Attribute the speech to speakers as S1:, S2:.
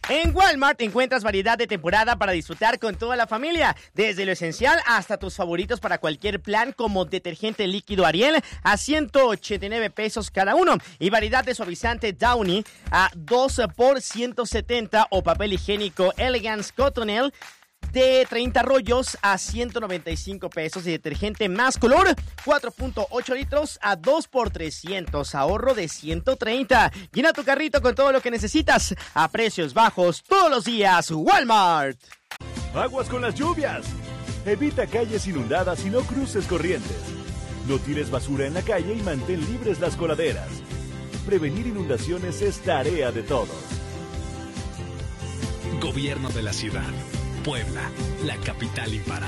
S1: En Walmart encuentras variedad de temporada para disfrutar con toda la familia, desde lo esencial hasta tus favoritos para cualquier plan, como detergente líquido Ariel a 189 pesos cada uno y variedad de suavizante Downy a 2 por 170 o papel higiénico Elegance Cottonelle de 30 rollos a 195 pesos y detergente Más Color 4.8 litros a 2 por 300, ahorro de 130. Llena tu carrito con todo lo que necesitas a precios bajos todos los días. Walmart.
S2: Aguas con las lluvias. Evita calles inundadas y no cruces corrientes. No tires basura en la calle y mantén libres las coladeras. Prevenir inundaciones es tarea de todos.
S3: Gobierno de la ciudad. Puebla, la capital imparable.